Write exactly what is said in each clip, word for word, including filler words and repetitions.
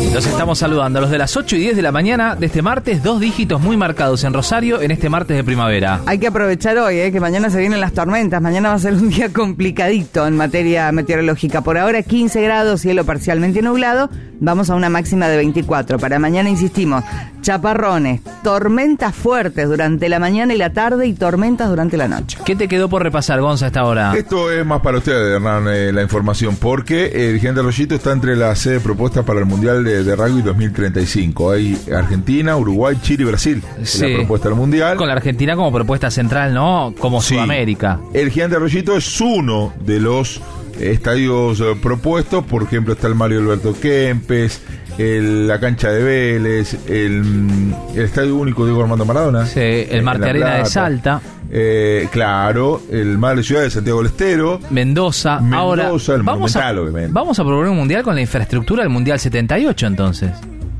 Los estamos saludando a los de las ocho y diez de la mañana de este martes, dos dígitos muy marcados en Rosario en este martes de primavera. Hay que aprovechar hoy, eh, que mañana se vienen las tormentas, mañana va a ser un día complicadito en materia meteorológica. Por ahora quince grados, cielo parcialmente nublado, vamos a una máxima de veinticuatro. Para mañana, insistimos, chaparrones, tormentas fuertes durante la mañana y la tarde y tormentas durante la noche. ¿Qué te quedó por repasar, Gonza, a esta hora? Esto es más para ustedes, Hernán, eh, la información, porque eh, el Gigante Arroyito está entre las sedes propuestas para el Mundial de, de Rugby dos mil treinta y cinco. Hay Argentina, Uruguay, Chile y Brasil. Sí. La propuesta del Mundial. Con la Argentina como propuesta central, ¿no? Como Sí. Sudamérica. El Gigante Arroyito es uno de los estadios eh, propuestos. Por ejemplo, está el Mario Alberto Kempes, el, la cancha de Vélez, el, el Estadio Único Diego Armando Maradona. Sí, el Marte La Arena de Plata. Salta. Eh, claro, el Madre Ciudad de Santiago del Estero. Mendoza. Mendoza, Ahora, el vamos a, Monumental, obviamente. vamos a proponer un mundial con la infraestructura del Mundial setenta y ocho, entonces.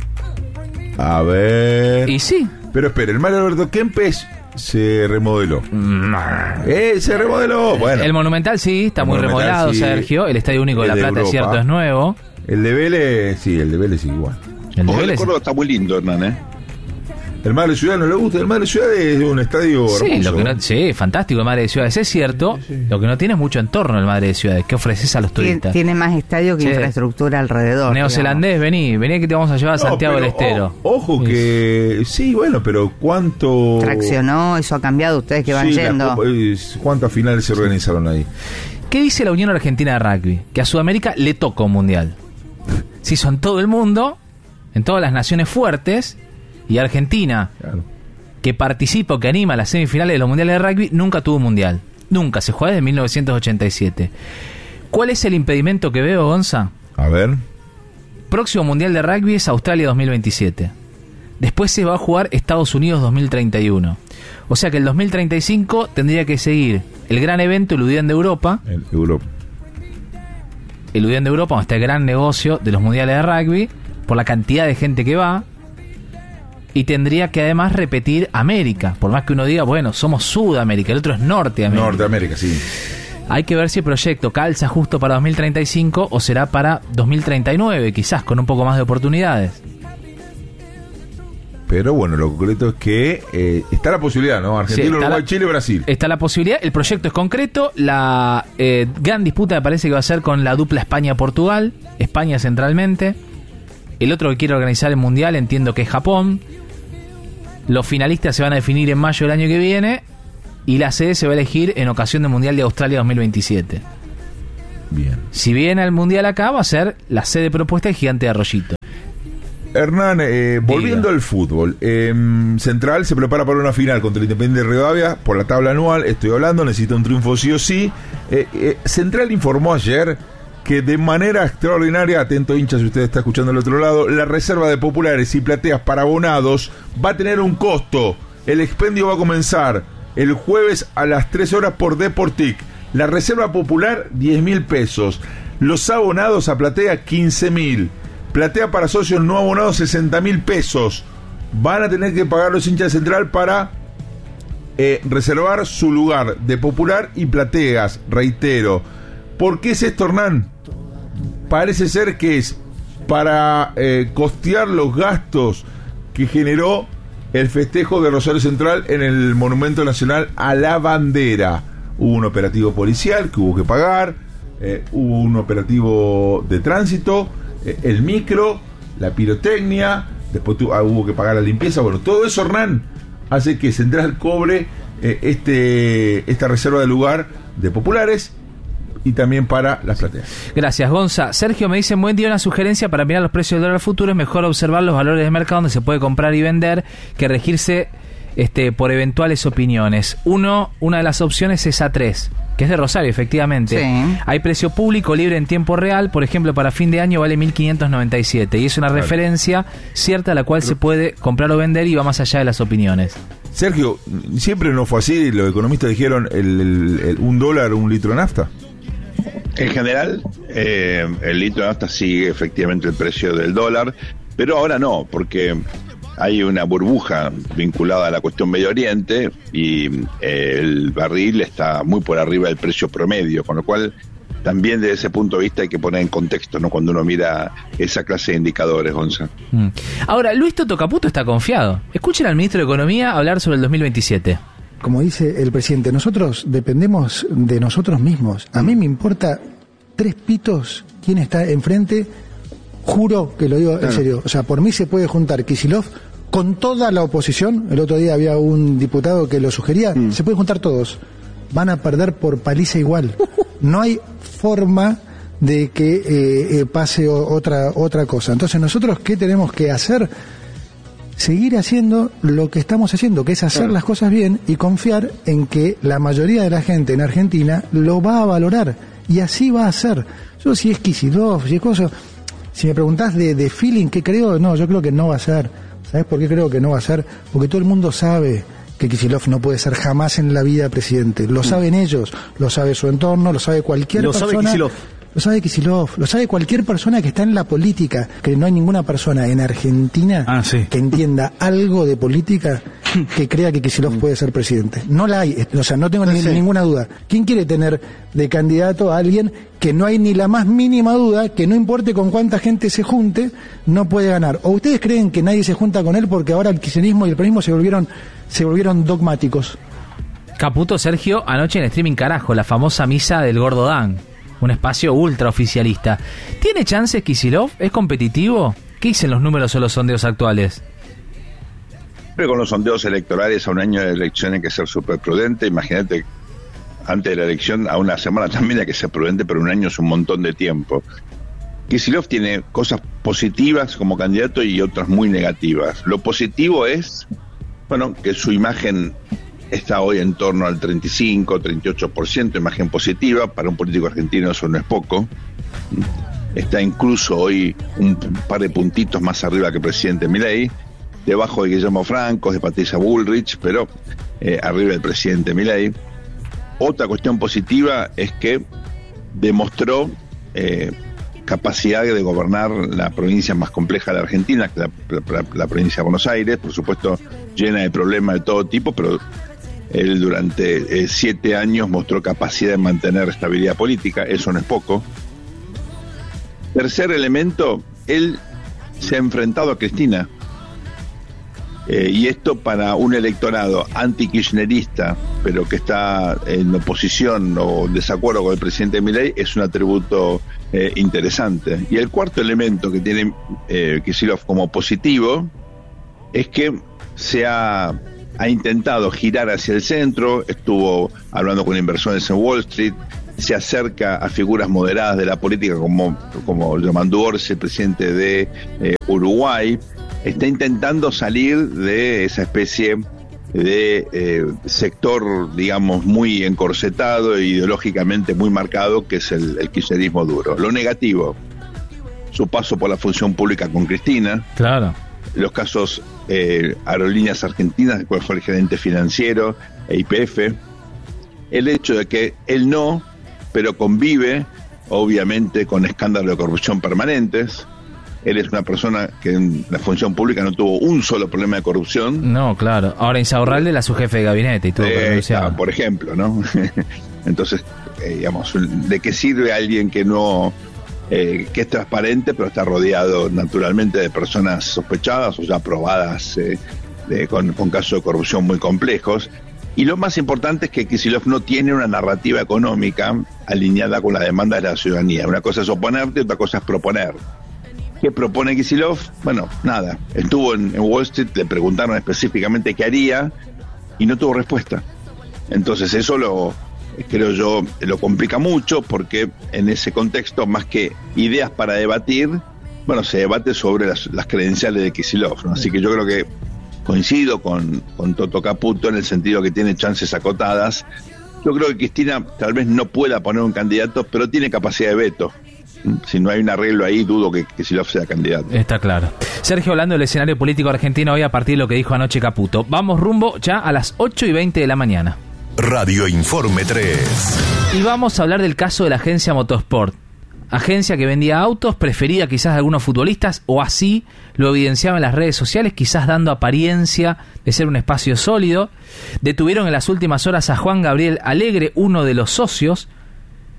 A ver. Y sí. Pero espera, el Mario Alberto Kempes se remodeló. Eh, se remodeló. Bueno, El Monumental sí, está El muy Monumental, remodelado, sí. Sergio. El Estadio Único de El La de Plata, es Europa. cierto, es nuevo. el de Vélez, sí, el de Vélez igual. El de Ojo, el Vélez. Córdoba está muy lindo, Hernán, ¿eh? El Madre Ciudad no le gusta. El Madre Ciudad es un estadio Sí, hermoso. lo que no, sí, fantástico el Madre de Ciudades, es cierto. Lo que no tiene es mucho entorno el Madre de Ciudades. ¿Qué ofreces a los Tiene, turistas? tiene más estadio que Sí. infraestructura alrededor. Neozelandés, vení, vení que te vamos a llevar a No, Santiago pero, del Estero. o- ojo que sí, bueno, pero cuánto digamos. Traccionó, eso ha cambiado, ustedes que van Sí, la yendo. Copa- es- cuántas finales se organizaron ahí. ¿Qué dice la Unión Argentina de Rugby? Que a Sudamérica le toca un mundial. Si son todo el mundo, en todas las naciones fuertes, y Argentina, Claro. que participa o que anima las semifinales de los mundiales de rugby, nunca tuvo un mundial. Nunca, se juega desde mil novecientos ochenta y siete. ¿Cuál es el impedimento que veo, Gonza? A ver. Próximo mundial de rugby es Australia dos mil veintisiete. Después se va a jugar Estados Unidos dos mil treinta y uno. O sea que el dos mil treinta y cinco tendría que seguir el gran evento, el U D I A N de Europa. En Europa. El U D I A N de Europa, donde está el gran negocio de los mundiales de rugby, por la cantidad de gente que va. Y tendría que además repetir América. Por más que uno diga, bueno, somos Sudamérica, el otro es Norteamérica. Norteamérica, sí. Hay que ver si el proyecto calza justo para dos mil treinta y cinco o será para dos mil treinta y nueve, quizás, con un poco más de oportunidades. Pero bueno, lo concreto es que eh, está la posibilidad, ¿no? Argentina, Sí, está Uruguay, la- Chile, Brasil. Está la posibilidad, el proyecto es concreto, la eh, gran disputa me parece que va a ser con la dupla España-Portugal, España centralmente. El otro que quiere organizar el Mundial entiendo que es Japón. Los finalistas se van a definir en mayo del año que viene y la sede se va a elegir en ocasión del Mundial de Australia dos mil veintisiete. Bien. Si viene al Mundial acá va a ser la sede propuesta del Gigante de Arroyito. Hernán, eh, volviendo Diga. al fútbol, eh, Central se prepara para una final contra el Independiente de Rivadavia por la tabla anual, estoy hablando, necesita un triunfo sí o sí. Eh, eh, Central informó ayer que de manera extraordinaria, atento hincha si usted está escuchando al otro lado, la reserva de populares y plateas para abonados va a tener un costo. El expendio va a comenzar el jueves a las tres horas por Deportic. La reserva popular, diez mil pesos. Los abonados a platea, quince mil. Platea para socios no abonados, sesenta mil pesos. Van a tener que pagar los hinchas de Central para eh, reservar su lugar de popular y plateas, reitero. ¿Por qué es esto, Hernán? Parece ser que es para eh, costear los gastos que generó el festejo de Rosario Central en el Monumento Nacional a la Bandera. Hubo un operativo policial que hubo que pagar, eh, hubo un operativo de tránsito, eh, el micro, la pirotecnia, después tu, ah, hubo que pagar la limpieza. Bueno, todo eso, Hernán, hace que Central cobre eh, este esta reserva de lugar de populares y también para las plateas. Gracias, Gonza. Sergio me dice, buen día, una sugerencia para mirar los precios del dólar futuro, es mejor observar los valores de mercado donde se puede comprar y vender que regirse este, por eventuales opiniones. Uno, una de las opciones es A tres, que es de Rosario, efectivamente. Sí. Hay precio público libre en tiempo real, por ejemplo, para fin de año vale mil quinientos noventa y siete y es una Claro. referencia cierta a la cual se puede comprar o vender y va más allá de las opiniones. Sergio, siempre no fue así, los economistas dijeron el, el- el- un dólar, un litro de nafta. En general, eh, el litro de nafta sigue efectivamente el precio del dólar, pero ahora no, porque hay una burbuja vinculada a la cuestión Medio Oriente y eh, el barril está muy por arriba del precio promedio, con lo cual también desde ese punto de vista hay que poner en contexto, ¿no? Cuando uno mira esa clase de indicadores, Gonzalo. Mm. Ahora, Luis Toto Caputo está confiado. Escuchen al ministro de Economía hablar sobre el dos mil veintisiete. Como dice el presidente, nosotros dependemos de nosotros mismos. A mí me importa tres pitos quién está enfrente, juro que lo digo en serio. O sea, por mí se puede juntar Kicillof con toda la oposición. El otro día había un diputado que lo sugería. Mm. Se pueden juntar todos. Van a perder por paliza igual. No hay forma de que eh, eh, pase o, otra otra cosa. Entonces, ¿nosotros qué tenemos que hacer? Seguir haciendo lo que estamos haciendo, que es hacer claro. las cosas bien y confiar en que la mayoría de la gente en Argentina lo va a valorar. Y así va a ser. Yo, si es Kicillof, si es cosa... Si me preguntás de, de feeling, ¿qué creo? No, yo creo que no va a ser. ¿Sabes por qué creo que no va a ser? Porque todo el mundo sabe que Kicillof no puede ser jamás en la vida presidente. Lo saben ellos, lo sabe su entorno, lo sabe cualquier lo persona. Sabe Kicillof. Lo sabe Kicillof, lo sabe cualquier persona que está en la política, que no hay ninguna persona en Argentina ah, sí. que entienda algo de política que crea que Kicillof puede ser presidente. No la hay, o sea, no tengo ni, sí. ninguna duda. ¿Quién quiere tener de candidato a alguien que no hay ni la más mínima duda, que no importe con cuánta gente se junte, no puede ganar? ¿O ustedes creen que nadie se junta con él porque ahora el kirchnerismo y el peronismo se volvieron, se volvieron dogmáticos? Caputo, Sergio, anoche en Streaming Carajo, la famosa misa del Gordo Dan. Un espacio ultra oficialista. ¿Tiene chances Kicillof? ¿Es competitivo? ¿Qué dicen los números o los sondeos actuales? Pero con los sondeos electorales a un año de elección hay que ser súper prudente. Imagínate, antes de la elección, a una semana también hay que ser prudente, pero un año es un montón de tiempo. Kicillof tiene cosas positivas como candidato y otras muy negativas. Lo positivo es, bueno, que su imagen está hoy en torno al treinta y cinco, treinta y ocho por ciento, imagen positiva. Para un político argentino eso no es poco. Está incluso hoy un par de puntitos más arriba que el presidente Milei, debajo de Guillermo Franco, de Patricia Bullrich, pero eh, arriba del presidente Milei. Otra cuestión positiva es que demostró eh, capacidad de gobernar la provincia más compleja de la Argentina, que la, la, la provincia de Buenos Aires, por supuesto llena de problemas de todo tipo, pero él durante eh, siete años mostró capacidad de mantener estabilidad política, eso no es poco. Tercer elemento, él se ha enfrentado a Cristina, eh, y esto para un electorado anti-kirchnerista, pero que está en oposición o desacuerdo con el presidente Milei, es un atributo eh, interesante. Y el cuarto elemento que tiene eh, Kicillof como positivo es que se ha... ha intentado girar hacia el centro, estuvo hablando con inversores en Wall Street, se acerca a figuras moderadas de la política como, como Yamandu Orsi, el presidente de eh, Uruguay, está intentando salir de esa especie de eh, sector, digamos, muy encorsetado e ideológicamente muy marcado, que es el, el kirchnerismo duro. Lo negativo, su paso por la función pública con Cristina. Claro. Los casos eh, Aerolíneas Argentinas, de cual fue el gerente financiero, e Y P F, el hecho de que él no, pero convive, obviamente, con escándalos de corrupción permanentes. Él es una persona que en la función pública no tuvo un solo problema de corrupción. No, claro. Ahora Insaurralde era su jefe de gabinete y todo. Eh, está, por ejemplo, ¿no? Entonces, eh, digamos, ¿de qué sirve alguien que no... Eh, que es transparente, pero está rodeado naturalmente de personas sospechadas o ya probadas eh, de, con, con casos de corrupción muy complejos? Y lo más importante es que Kicillof no tiene una narrativa económica alineada con la demanda de la ciudadanía. Una cosa es oponerte, otra cosa es proponer. ¿Qué propone Kicillof? Bueno, nada. Estuvo en, en Wall Street, le preguntaron específicamente qué haría y no tuvo respuesta. Entonces eso lo... creo yo, lo complica mucho, porque en ese contexto, más que ideas para debatir, bueno, se debate sobre las, las credenciales de Kicillof, ¿no? Así que yo creo que coincido con, con Toto Caputo en el sentido que tiene chances acotadas. Yo creo que Cristina tal vez no pueda poner un candidato, pero tiene capacidad de veto. Si no hay un arreglo ahí, dudo que Kicillof sea candidato. Está claro. Sergio, hablando del escenario político argentino hoy a partir de lo que dijo anoche Caputo. Vamos rumbo ya a las ocho y veinte de la mañana. Radio Informe tres. Y vamos a hablar del caso de la agencia Motosport. Agencia que vendía autos, preferida quizás de algunos futbolistas, o así lo evidenciaba en las redes sociales, quizás dando apariencia de ser un espacio sólido. Detuvieron en las últimas horas a Juan Gabriel Alegre, uno de los socios,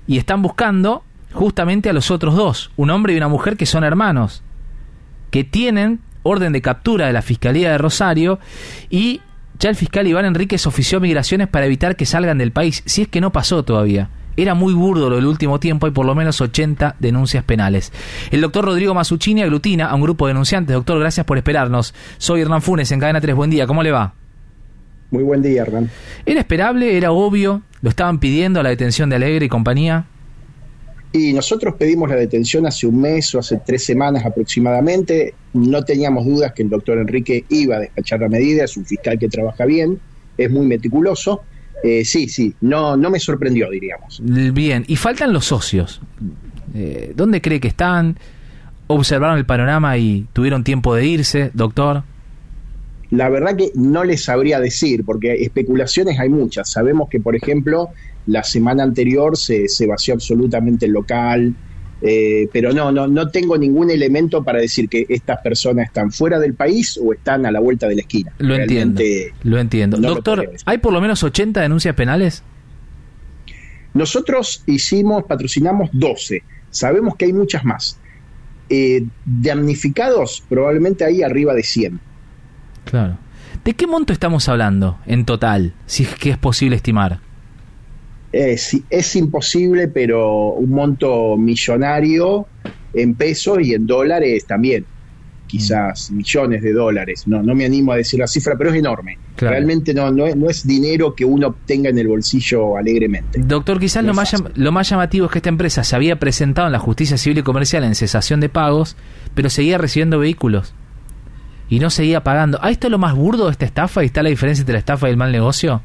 y están buscando justamente a los otros dos, un hombre y una mujer que son hermanos, que tienen orden de captura de la Fiscalía de Rosario, y ya el fiscal Iván Enríquez ofició migraciones para evitar que salgan del país, si es que no pasó todavía. Era muy burdo lo del último tiempo, hay por lo menos ochenta denuncias penales. El doctor Rodrigo Mazzuccini aglutina a un grupo de denunciantes. Doctor, gracias por esperarnos. Soy Hernán Funes en Cadena tres, buen día, ¿cómo le va? Muy buen día, Hernán. ¿Era esperable? ¿Era obvio? ¿Lo estaban pidiendo a la detención de Alegre y compañía? Y nosotros pedimos la detención hace un mes o hace tres semanas aproximadamente. No teníamos dudas que el doctor Enrique iba a despachar la medida. Es un fiscal que trabaja bien, es muy meticuloso. Eh, sí, sí, no, no me sorprendió, diríamos. Bien, y faltan los socios. Eh, ¿Dónde cree que están? ¿Observaron el panorama y tuvieron tiempo de irse, doctor? La verdad que no les sabría decir, porque especulaciones hay muchas. Sabemos que, por ejemplo, la semana anterior se, se vació absolutamente el local, eh, pero no, no, no tengo ningún elemento para decir que estas personas están fuera del país o están a la vuelta de la esquina. Lo entiendo, lo entiendo. No doctor, ¿hay por lo menos ochenta denuncias penales? Nosotros hicimos, patrocinamos doce. Sabemos que hay muchas más. Eh, damnificados, probablemente hay arriba de cien. Claro. ¿De qué monto estamos hablando en total, si es que es posible estimar? Es, es imposible, pero un monto millonario en pesos y en dólares también. Quizás mm. millones de dólares. No, no me animo a decir la cifra, pero es enorme. Claro. Realmente no, no, es, no es dinero que uno tenga en el bolsillo alegremente. Doctor, quizás no lo, más llam- lo más llamativo es que esta empresa se había presentado en la Justicia Civil y Comercial en cesación de pagos, pero seguía recibiendo vehículos y no seguía pagando. ¿Ah, esto es lo más burdo de esta estafa y está la diferencia entre la estafa y el mal negocio?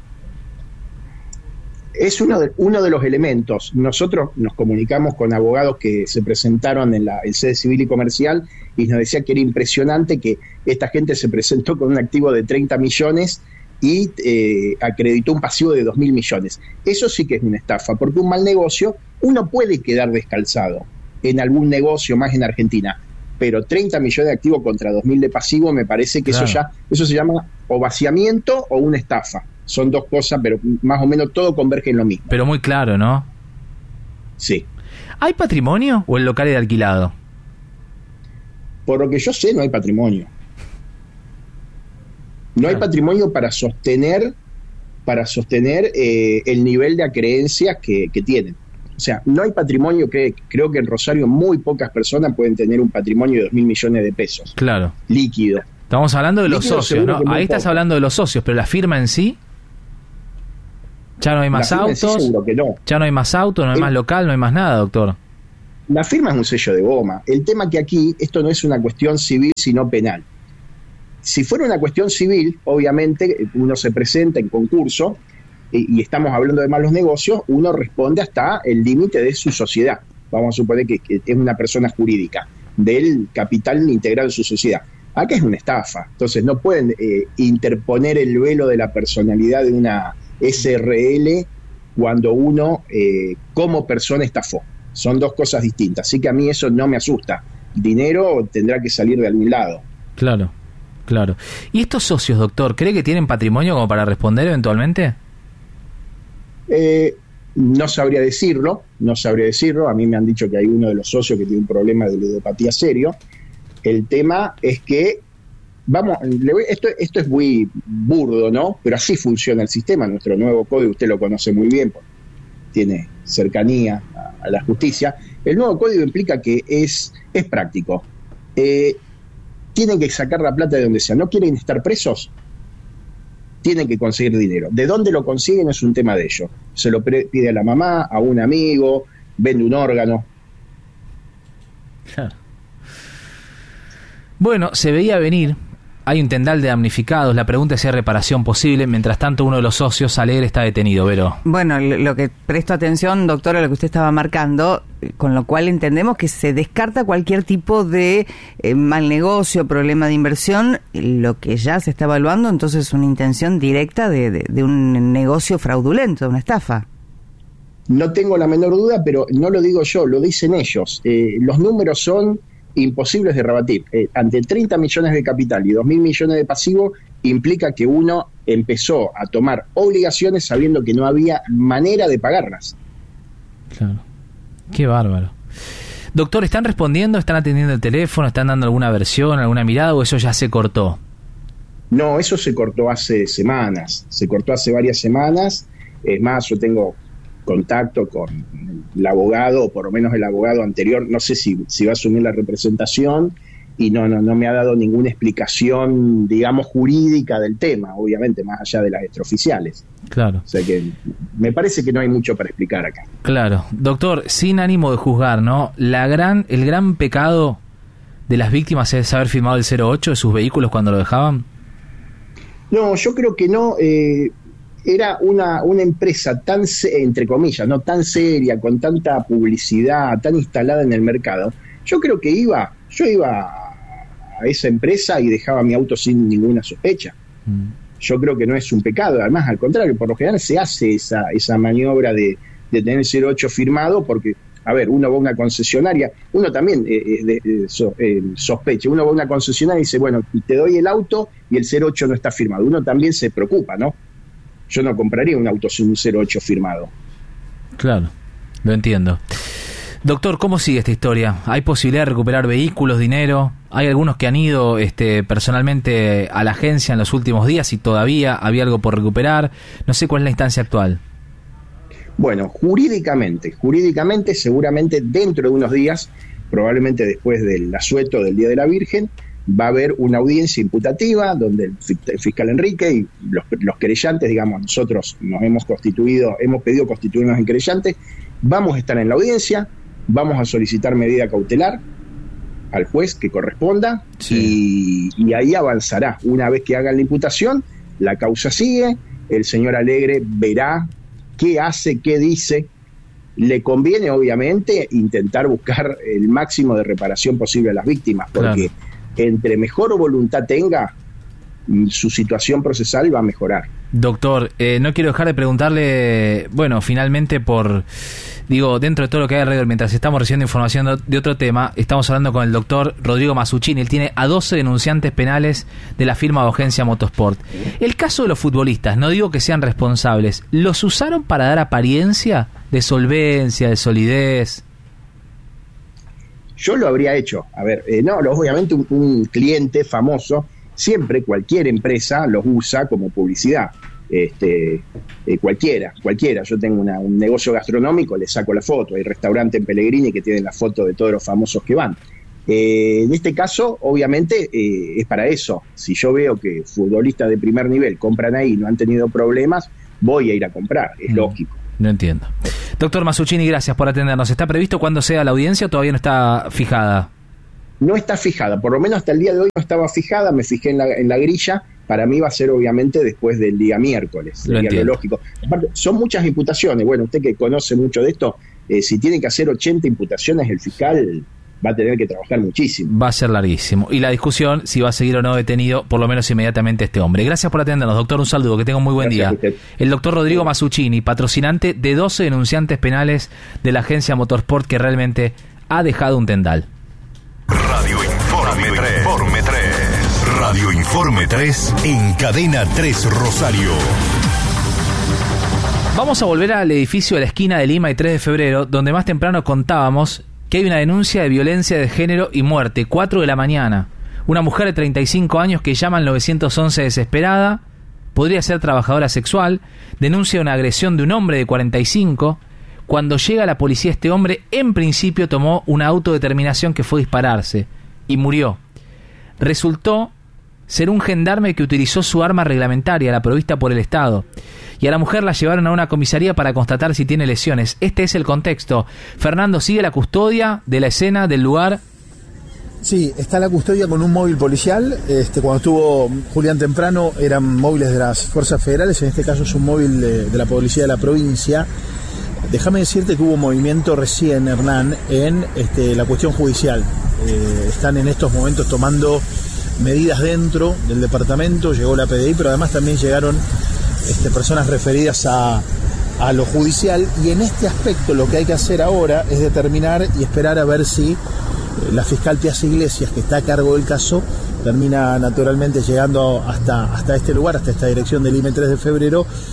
Es uno de, uno de los elementos. Nosotros nos comunicamos con abogados que se presentaron en la, el sede civil y comercial y nos decía que era impresionante que esta gente se presentó con un activo de treinta millones y eh, acreditó un pasivo de dos mil millones. Eso sí que es una estafa, porque un mal negocio uno puede quedar descalzado en algún negocio más en Argentina, pero treinta millones de activo contra dos mil de pasivo, me parece que claro. eso ya eso se llama o vaciamiento o una estafa. Son dos cosas, pero más o menos todo converge en lo mismo. Pero muy claro, ¿no? Sí. ¿Hay patrimonio o el local es de alquilado? Por lo que yo sé, no hay patrimonio. No claro. hay patrimonio para sostener para sostener eh, el nivel de acreencias que, que tienen. O sea, no hay patrimonio que creo que en Rosario muy pocas personas pueden tener un patrimonio de dos mil millones de pesos. Claro. Líquido. Estamos hablando de los líquido socios, ¿no? Ahí estás poco. hablando de los socios, pero la firma en sí... Ya no hay más autos, sí, seguro que no. ya no hay más autos, no hay el, más local, no hay más nada, doctor. La firma es un sello de goma. El tema que aquí, esto no es una cuestión civil, sino penal. Si fuera una cuestión civil, obviamente uno se presenta en concurso y, y estamos hablando de malos negocios, uno responde hasta el límite de su sociedad. Vamos a suponer que, que es una persona jurídica, del capital integrado en su sociedad. Acá es una estafa, entonces no pueden eh, interponer el velo de la personalidad de una S R L cuando uno eh, como persona estafó. Son dos cosas distintas, así que a mí eso no me asusta. Dinero tendrá que salir de algún lado. Claro, claro. ¿Y estos socios, doctor, cree que tienen patrimonio como para responder eventualmente? Eh, no sabría decirlo, no sabría decirlo. A mí me han dicho que hay uno de los socios que tiene un problema de ludopatía serio. El tema es que Vamos, esto, esto es muy burdo, ¿no? Pero así funciona el sistema. Nuestro nuevo código, usted lo conoce muy bien, porque tiene cercanía a, a la justicia. El nuevo código implica que es, es práctico. Eh, tienen que sacar la plata de donde sea. ¿No quieren estar presos? Tienen que conseguir dinero. ¿De dónde lo consiguen? Es un tema de ellos. Se lo pide a la mamá, a un amigo, vende un órgano. Claro. Bueno, se veía venir. Hay un tendal de damnificados. La pregunta es si hay reparación posible. Mientras tanto, uno de los socios, Alegre, está detenido, Vero. Bueno, lo que presto atención, doctor, a lo que usted estaba marcando, con lo cual entendemos que se descarta cualquier tipo de eh, mal negocio, problema de inversión. Lo que ya se está evaluando, entonces, es una intención directa de, de, de un negocio fraudulento, de una estafa. No tengo la menor duda, pero no lo digo yo, lo dicen ellos. Eh, los números son imposibles de rebatir. Eh, ante treinta millones de capital y dos mil millones de pasivo, implica que uno empezó a tomar obligaciones sabiendo que no había manera de pagarlas. Claro. Qué bárbaro. Doctor, ¿están respondiendo? ¿Están atendiendo el teléfono? ¿Están dando alguna versión, alguna mirada o eso ya se cortó? No, eso se cortó hace semanas, se cortó hace varias semanas. Es más, yo tengo contacto con el abogado, o por lo menos el abogado anterior, no sé si, si va a asumir la representación, y no, no, no me ha dado ninguna explicación, digamos, jurídica del tema, obviamente, más allá de las extraoficiales. Claro. O sea que me parece que no hay mucho para explicar acá. Claro. Doctor, sin ánimo de juzgar, ¿no? La gran, el gran pecado de las víctimas es haber firmado el cero ocho de sus vehículos cuando lo dejaban. No, yo creo que no. Eh, era una, una empresa tan, entre comillas, no tan seria, con tanta publicidad, tan instalada en el mercado. Yo creo que iba, yo iba a esa empresa y dejaba mi auto sin ninguna sospecha. Mm. Yo creo que no es un pecado, además, al contrario, por lo general se hace esa, esa maniobra de, de tener el cero ocho firmado porque, a ver, uno va a una concesionaria, uno también eh, de, de, so, eh, sospecha, uno va a una concesionaria y dice, bueno, te doy el auto y el cero ocho no está firmado. Uno también se preocupa, ¿no? Yo no compraría un auto sin un cero ocho firmado. Claro, lo entiendo. Doctor, ¿cómo sigue esta historia? ¿Hay posibilidad de recuperar vehículos, dinero? Hay algunos que han ido este, personalmente a la agencia en los últimos días y todavía había algo por recuperar. No sé cuál es la instancia actual. Bueno, jurídicamente, jurídicamente seguramente dentro de unos días, probablemente después del asueto del Día de la Virgen, va a haber una audiencia imputativa donde el fiscal Enrique y los, los querellantes, digamos, nosotros nos hemos constituido, hemos pedido constituirnos en querellantes, vamos a estar en la audiencia, vamos a solicitar medida cautelar al juez que corresponda, sí. y, y ahí avanzará. Una vez que hagan la imputación, la causa sigue, el señor Alegre verá qué hace, qué dice. Le conviene, obviamente, intentar buscar el máximo de reparación posible a las víctimas, porque claro, entre mejor voluntad tenga, su situación procesal va a mejorar. Doctor, eh, no quiero dejar de preguntarle, bueno, finalmente por, digo, dentro de todo lo que hay alrededor, mientras estamos recibiendo información de otro tema, estamos hablando con el doctor Rodrigo Masuccini. Él tiene a doce denunciantes penales de la firma de Agencia Motorsport. El caso de los futbolistas, no digo que sean responsables, ¿los usaron para dar apariencia de solvencia, de solidez? Yo lo habría hecho. A ver, eh, no, obviamente un, un cliente famoso, siempre cualquier empresa los usa como publicidad. Este, eh, cualquiera, cualquiera. Yo tengo una, un negocio gastronómico, le saco la foto. Hay restaurante en Pellegrini que tienen la foto de todos los famosos que van. Eh, en este caso, obviamente, eh, es para eso. Si yo veo que futbolistas de primer nivel compran ahí y no han tenido problemas, voy a ir a comprar. Es mm. lógico. No entiendo. Doctor Masuccini, gracias por atendernos. ¿Está previsto cuándo sea la audiencia o todavía no está fijada? No está fijada, por lo menos hasta el día de hoy no estaba fijada, me fijé en la, en la grilla. Para mí va a ser obviamente después del día miércoles, el día lógico. Aparte, son muchas imputaciones, bueno, usted que conoce mucho de esto, eh, si tiene que hacer ochenta imputaciones, el fiscal va a tener que trabajar muchísimo. Va a ser larguísimo. Y la discusión, si va a seguir o no detenido, por lo menos inmediatamente este hombre. Gracias por atendernos, doctor. Un saludo, que tenga un muy buen Gracias día. El doctor Rodrigo Masuccini, patrocinante de doce denunciantes penales de la Agencia Motorsport, que realmente ha dejado un tendal. Radio Informe tres. Informe tres. Radio Informe tres en Cadena tres Rosario. Vamos a volver al edificio de la esquina de Lima y tres de febrero, donde más temprano contábamos que hay una denuncia de violencia de género y muerte, cuatro de la mañana. Una mujer de treinta y cinco años que llama al nueve once desesperada, podría ser trabajadora sexual, denuncia una agresión de un hombre de cuarenta y cinco. Cuando llega la policía, este hombre en principio tomó una autodeterminación que fue dispararse y murió. Resultó ser un gendarme que utilizó su arma reglamentaria, la provista por el Estado. Y a la mujer la llevaron a una comisaría para constatar si tiene lesiones. Este es el contexto. Fernando, ¿sigue la custodia de la escena, del lugar? Sí, está la custodia con un móvil policial. Este, cuando estuvo Julián temprano eran móviles de las fuerzas federales, en este caso es un móvil de, de la policía de la provincia. Déjame decirte que hubo movimiento recién, Hernán, en este, la cuestión judicial. Eh, están en estos momentos tomando medidas dentro del departamento, llegó la P D I, pero además también llegaron este, personas referidas a, a lo judicial, y en este aspecto lo que hay que hacer ahora es determinar y esperar a ver si eh, la fiscal Piazza Iglesias, que está a cargo del caso, termina naturalmente llegando hasta, hasta este lugar, hasta esta dirección del I M E tres de febrero,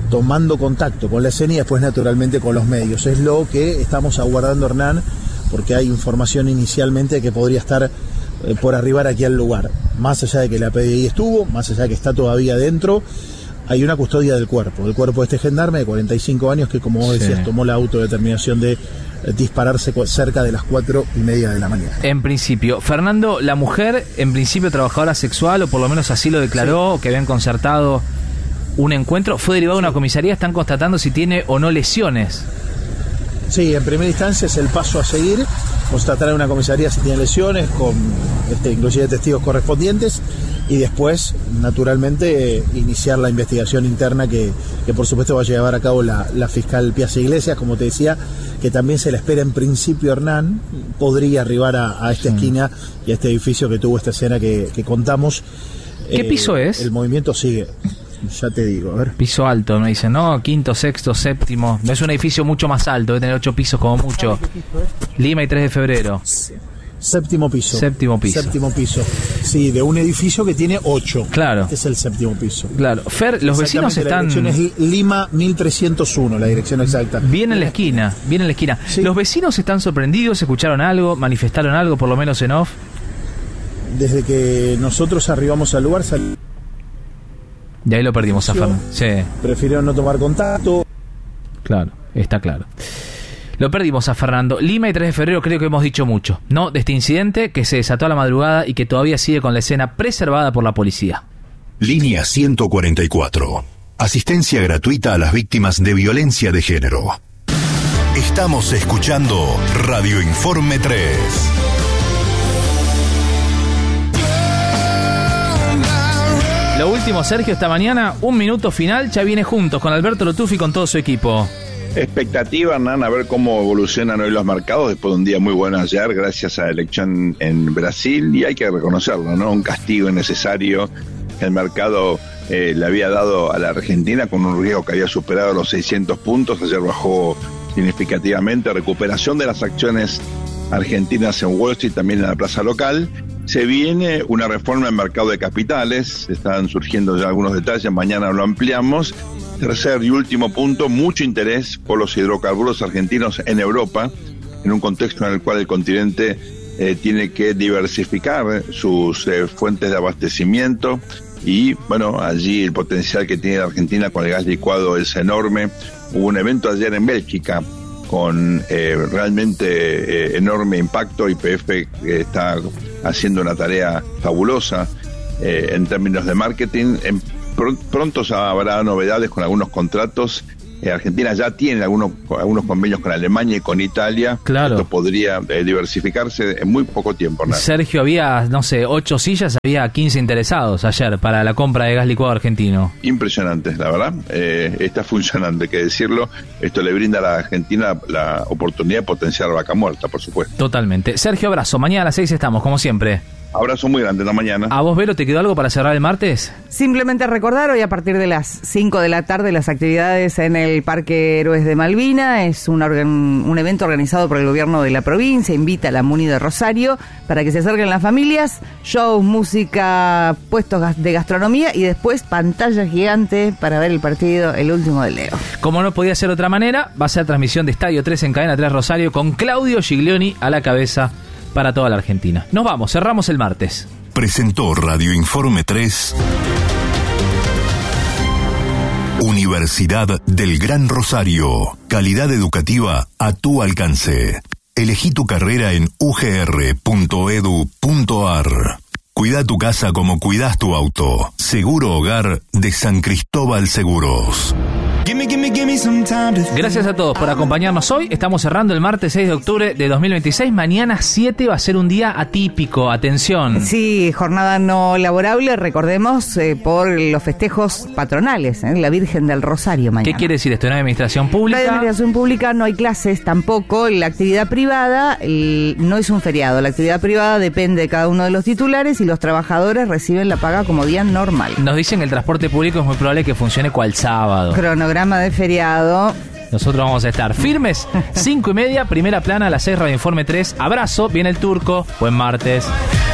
tomando contacto con la escena y después naturalmente con los medios. Es lo que estamos aguardando, Hernán, porque hay información inicialmente que podría estar eh, por arribar aquí al lugar. Más allá de que la P D I estuvo, más allá de que está todavía dentro, hay una custodia del cuerpo, del cuerpo de este gendarme de cuarenta y cinco años que, como vos decías, sí. tomó la autodeterminación de dispararse cerca de las cuatro y media de la mañana. En principio, Fernando, la mujer, en principio trabajadora sexual, o por lo menos así lo declaró, sí. que habían concertado un encuentro, fue derivado de una comisaría, están constatando si tiene o no lesiones. Sí, en primera instancia es el paso a seguir, constatar en una comisaría si tiene lesiones, con este, inclusive testigos correspondientes, y después, naturalmente, eh, iniciar la investigación interna que, que por supuesto va a llevar a cabo la, la fiscal Piazza Iglesias, como te decía, que también se la espera en principio, Hernán, podría arribar a, a esta sí. esquina y a este edificio que tuvo esta escena que, que contamos. ¿Qué eh, piso es? El movimiento sigue. Ya te digo, a ver. Piso alto, me dicen, ¿no? Quinto, sexto, séptimo. Es un edificio mucho más alto, debe tener ocho pisos como mucho. Lima y tres de febrero. Séptimo piso. Séptimo piso. Séptimo piso. Sí, de un edificio que tiene ocho. Claro. Este es el séptimo piso. Claro. Fer, los vecinos están... La dirección es Lima mil trescientos uno, la dirección exacta. Bien en la esquina, bien en la esquina. Sí. Los vecinos están sorprendidos, escucharon algo, manifestaron algo, por lo menos en off. Desde que nosotros arribamos al lugar, sal... Y ahí lo perdimos a Fernando. Sí. Prefirieron no tomar contacto. Claro, está claro. Lo perdimos a Fernando. Lima y tres de febrero creo que hemos dicho mucho, ¿no? De este incidente que se desató a la madrugada y que todavía sigue con la escena preservada por la policía. Línea ciento cuarenta y cuatro. Asistencia gratuita a las víctimas de violencia de género. Estamos escuchando Radio Informe tres. Lo último, Sergio, esta mañana, un minuto final, ya viene juntos con Alberto Lotuffi y con todo su equipo. Expectativa, Hernán, a ver cómo evolucionan hoy los mercados después de un día muy bueno ayer, gracias a la elección en Brasil, y hay que reconocerlo, ¿no? Un castigo innecesario que el mercado eh, le había dado a la Argentina con un riesgo que había superado los seiscientos puntos, ayer bajó significativamente, recuperación de las acciones argentinas en Wall Street, también en la plaza local. Se viene una reforma en mercado de capitales, están surgiendo ya algunos detalles, mañana lo ampliamos. Tercer y último punto, mucho interés por los hidrocarburos argentinos en Europa, en un contexto en el cual el continente eh, tiene que diversificar sus eh, fuentes de abastecimiento y, bueno, allí el potencial que tiene la Argentina con el gas licuado es enorme. Hubo un evento ayer en Bélgica con eh, realmente eh, enorme impacto. Y P F eh, está haciendo una tarea fabulosa eh, en términos de marketing. En, pr- pronto habrá novedades con algunos contratos. Eh, Argentina ya tiene algunos algunos convenios con Alemania y con Italia. Claro. Esto podría eh, diversificarse en muy poco tiempo, ¿no? Sergio, había, no sé, ocho sillas, había quince interesados ayer para la compra de gas licuado argentino. Impresionante, la verdad. Eh, está funcionando, hay que decirlo. Esto le brinda a la Argentina la oportunidad de potenciar Vaca Muerta, por supuesto. Totalmente. Sergio, abrazo. Mañana a las seis estamos, como siempre. Abrazo muy grande, la mañana. ¿A vos, Vero, te quedó algo para cerrar el martes? Simplemente recordar, hoy a partir de las cinco de la tarde, las actividades en el Parque Héroes de Malvina. Es un, organ, un evento organizado por el gobierno de la provincia. Invita a la Muni de Rosario para que se acerquen las familias. Shows, música, puestos de gastronomía y después pantalla gigante para ver el partido, el último de Leo. Como no podía ser de otra manera, va a ser transmisión de Estadio tres en Cadena tres Rosario con Claudio Giglioni a la cabeza para toda la Argentina. Nos vamos, cerramos el martes. Presentó Radio Informe tres. Universidad del Gran Rosario. Calidad educativa a tu alcance. Elegí tu carrera en u g r punto e d u punto a r. Cuida tu casa como cuidas tu auto. Seguro Hogar de San Cristóbal Seguros. Gracias a todos por acompañarnos hoy. Estamos cerrando el martes seis de octubre de dos mil veintiséis. Mañana siete va a ser un día atípico. Atención. Sí, jornada no laborable, recordemos, eh, por los festejos patronales, ¿eh? La Virgen del Rosario mañana. ¿Qué quiere decir esto? ¿No hay administración pública? No hay administración pública, no hay clases tampoco. La actividad privada el, no es un feriado. La actividad privada depende de cada uno de los titulares y los trabajadores reciben la paga como día normal. Nos dicen que el transporte público es muy probable que funcione cual sábado. Cronograma de feriado. Nosotros vamos a estar firmes. Cinco y media, primera plana a las seis, Radio Informe tres. Abrazo, viene el turco. Buen martes.